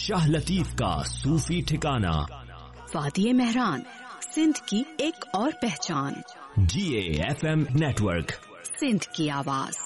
शाह लतीफ का सूफी ठिकाना। वादी मेहरान, सिंध की एक और पहचान। GAFM नेटवर्क, सिंध की आवाज।